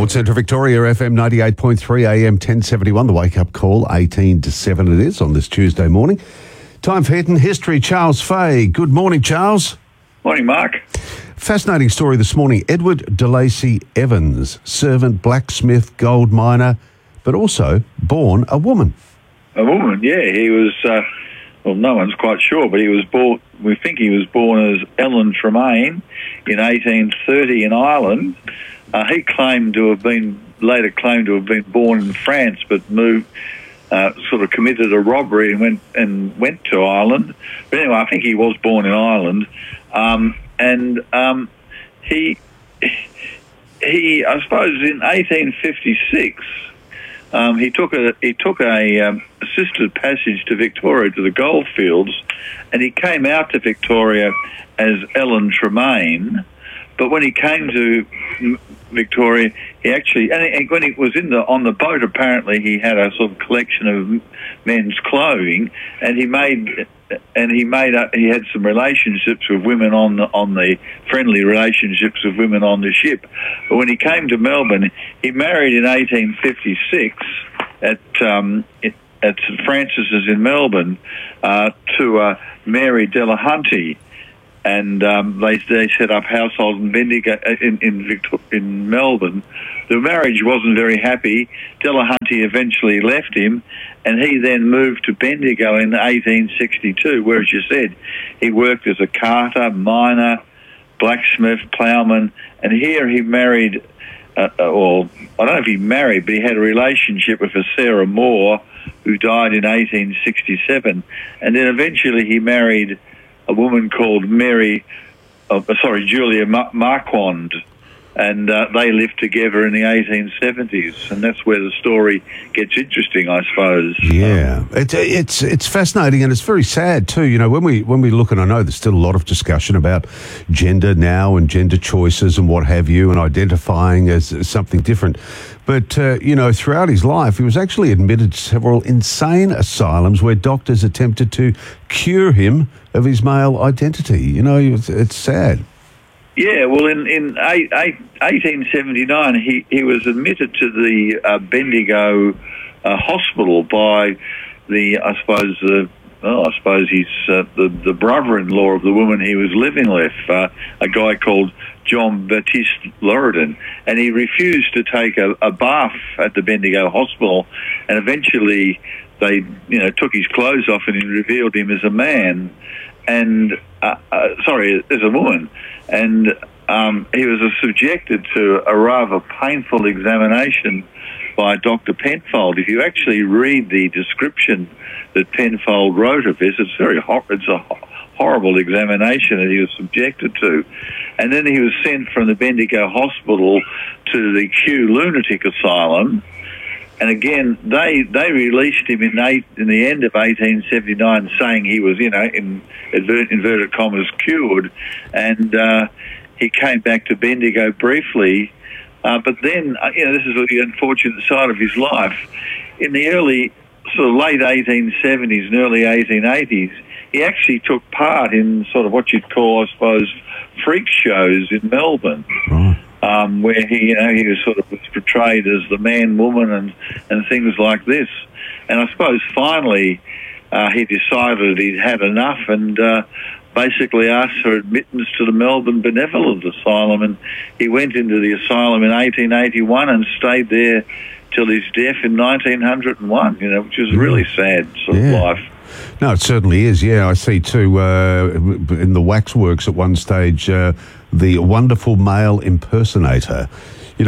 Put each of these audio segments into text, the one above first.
Gold Centre Victoria, FM 98.3 AM 1071, the wake-up call, 18 to 7 it is on this Tuesday morning. Time for Hidden History. Charles Fay. Good morning, Charles. Morning, Mark. Fascinating story this morning. Edward de Lacy Evans, servant, blacksmith, gold miner, but also born a woman. A woman, yeah. He was, well, no one's quite sure, but he was born, we think he was born as Ellen Tremaine in 1830 in Ireland. He later claimed to have been born in France, but moved, sort of committed a robbery and went to Ireland. But anyway, I think he was born in Ireland. He, I suppose, in 1856, he took a assisted passage to Victoria to the goldfields, and he came out to Victoria as Ellen Tremaine. But when he came to Victoria, he actually, and when he was on the boat, apparently he had a sort of collection of men's clothing, and he had some relationships with women on the friendly relationships with women on the ship. But when he came to Melbourne, he married in 1856 at St Francis's in Melbourne to Mary Delahunty. And they set up households in Bendigo, in Melbourne. The marriage wasn't very happy. Delahunty eventually left him, and he then moved to Bendigo in 1862, where, as you said, he worked as a carter, miner, blacksmith, ploughman, and here he married, I don't know if he married, but he had a relationship with a Sarah Moore, who died in 1867, and then eventually he married a woman called Julia Marquand, and they lived together in the 1870s, and that's where the story gets interesting, I suppose. Yeah, it's fascinating, and it's very sad too. You know, when we look, and I know there's still a lot of discussion about gender now and gender choices and what have you, and identifying as something different. But, throughout his life, he was actually admitted to several insane asylums where doctors attempted to cure him of his male identity. You know, it's sad. Yeah, well, in 1879, he was admitted to the Bendigo hospital by the brother-in-law of the woman he was living with, a guy called John Baptiste Loredan, and he refused to take a bath at the Bendigo hospital, and eventually they, took his clothes off and he revealed him as a man, and as a woman, and he was subjected to a rather painful examination by Dr. Penfold. If you actually read the description that Penfold wrote of this, it's a horrible examination that he was subjected to. And then he was sent from the Bendigo Hospital to the Kew Lunatic Asylum. And again, they released him in the end of 1879, saying he was, in inverted commas, cured. And he came back to Bendigo briefly. But then, this is the unfortunate side of his life. In the late 1870s and early 1880s, he actually took part in sort of what you'd call, I suppose, freak shows in Melbourne, where he was portrayed as the man-woman and things like this. And I suppose finally he decided he'd had enough and basically asked for admittance to the Melbourne Benevolent Asylum, and he went into the asylum in 1881 and stayed there till his death in 1901, which is a really sad sort of life. No, it certainly is, yeah. I see too in the waxworks at one stage, the wonderful male impersonator, it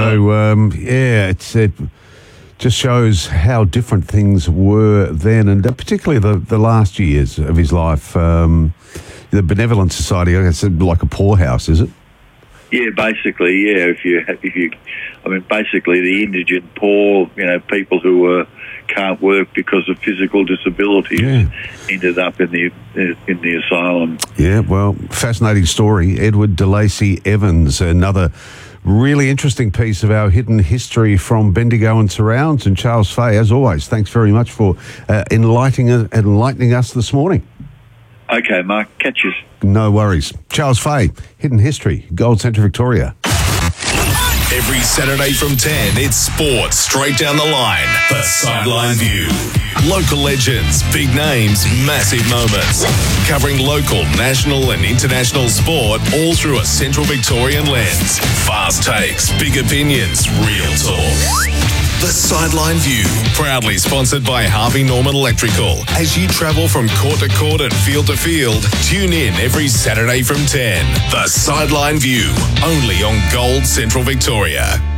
just shows how different things were then, and particularly the last years of his life. The Benevolent Society, I guess, like a poorhouse, is it? Yeah, basically, yeah. Basically the indigent poor, people who can't work because of physical disabilities ended up in the asylum. Yeah, well, fascinating story. Edward de Lacy Evans, another really interesting piece of our hidden history from Bendigo and surrounds. And Charles Fay, as always, thanks very much for enlightening us this morning. Okay, Mark, catch you. No worries. Charles Fay, Hidden History, Gold Centre Victoria. Every Saturday from 10, it's sports straight down the line. The Sideline View. Local legends, big names, massive moments. Covering local, national and international sport all through a Central Victorian lens. Fast takes, big opinions, real talk. The Sideline View, proudly sponsored by Harvey Norman Electrical. As you travel from court to court and field to field, tune in every Saturday from 10. The Sideline View, only on Gold Central Victoria.